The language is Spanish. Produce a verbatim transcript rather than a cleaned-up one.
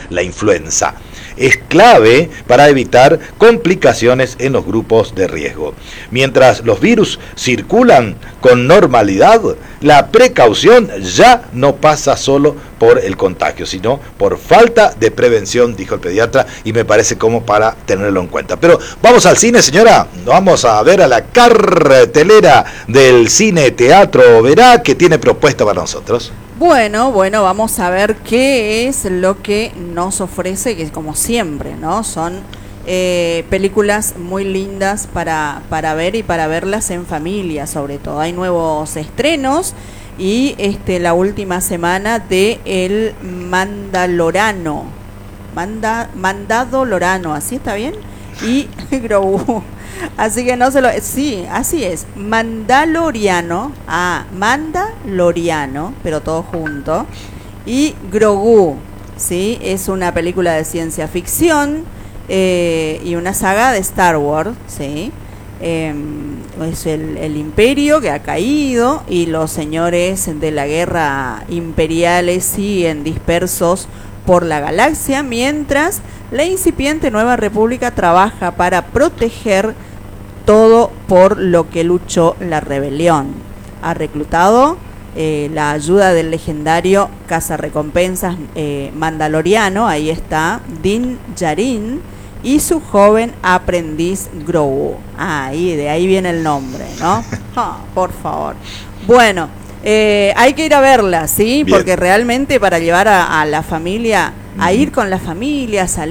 la influenza. Es clave para evitar complicaciones en los grupos de riesgo. Mientras los virus circulan con normalidad, la precaución ya no pasa solo por el contagio, sino por falta de prevención, dijo el pediatra, y me parece como para tenerlo en cuenta. Pero vamos al cine, señora, vamos a ver a la cartelera del Cine Teatro Verá, que tiene propuesta para nosotros. Bueno, bueno, vamos a ver qué es lo que nos ofrece, que como siempre, ¿no? Son eh, películas muy lindas para, para ver y para verlas en familia, sobre todo. Hay nuevos estrenos y este la última semana de El Mandalorano, Manda, Mandado Lorano, ¿así está bien? Y Grogu. Así que no se lo... Sí, así es. Mandaloriano. Ah, Mandaloriano, pero todo junto. Y Grogu, ¿sí? Es una película de ciencia ficción eh, y una saga de Star Wars, ¿sí? Eh, es el, el imperio que ha caído y los señores de la guerra imperiales siguen dispersos por la galaxia, mientras la incipiente Nueva República trabaja para proteger todo por lo que luchó la rebelión. Ha reclutado eh, la ayuda del legendario cazarrecompensas eh, mandaloriano, ahí está, Din Djarin, y su joven aprendiz Grogu. Ahí, de ahí viene el nombre, ¿no? Oh, por favor. Bueno, eh, hay que ir a verla, ¿sí? Bien. Porque realmente para llevar a, a la familia, a ir con la familia, a salir